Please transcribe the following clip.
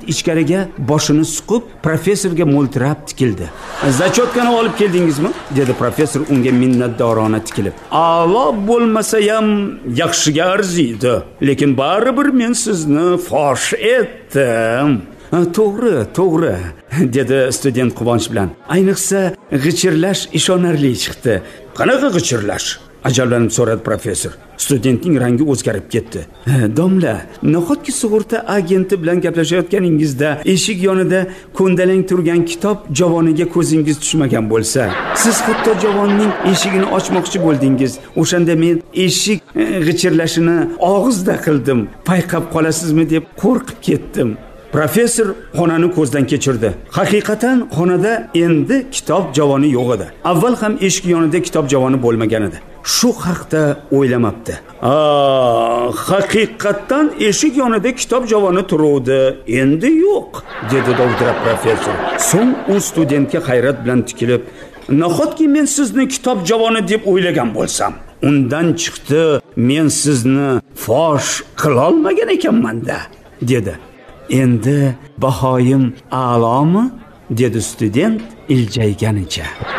ichkariga boshini suqib, professorga mo'ltirab tikildi. "Zachotkani olib keldingizmi?" dedi professor unga minnatdorona tikilib. "A'lo bo'lmasa ham yaxshiga arziydi, lekin baribir men sizni fosh etdim." To'g'ri, dedi student quvonch bilan. Ayniqsa g'ichirlash ishonarli chiqdi. "Qanaqa g'ichirlash?" ajablanib so'radi professor. Studentning rangi o'zgarib ketdi. "Domla, nahotki sug'urta agenti bilan gaplashayotganingizda eshik yonida ko'ndalang turgan kitob javoniga ko'zingiz tushmagan bo'lsa, siz hatto javonning eshigini ochmoqchi bo'ldingiz. O'shanda men eshik g'ichirlashini og'izda qildim. Payqab qolasizmi deb qo'rqib ketdim." Professor xonani ko'zdan kechirdi. Haqiqatan xonada endi kitob javoni yo'q edi. Avval ham eshik yonida kitob javoni bo'lmagan edi. Shu haqda o'ylamabdi. Haqiqatan eshik yonida kitob javoni turuvdi, endi yo'q, dedi dovdirab professor. So'ng u studentga hayrat bilan tikilib, "Nahotki men sizni kitob javoni deb o'ylagan bo'lsam, undan chiqdi men sizni fosh qila olmagan ekanman-da", dedi. "Endi bahoyim a'lomi?" dedi student iljayganicha.